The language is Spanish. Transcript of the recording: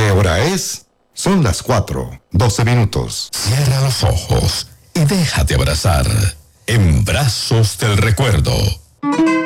¿Qué hora es? Son las 4:12. Cierra los ojos y déjate abrazar en brazos del recuerdo.